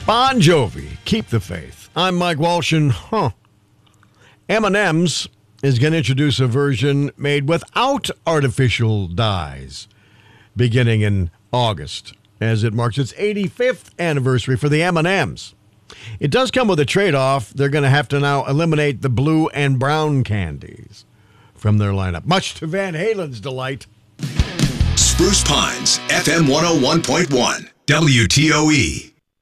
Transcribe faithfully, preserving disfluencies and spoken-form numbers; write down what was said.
Bon Jovi, Keep the Faith. I'm Mike Walsh, and huh, M and M's is going to introduce a version made without artificial dyes beginning in August, as it marks its eighty-fifth anniversary for the M and M's. It does come with a trade-off. They're going to have to now eliminate the blue and brown candies from their lineup, much to Van Halen's delight. Spruce Pines, F M one oh one point one, W T O E.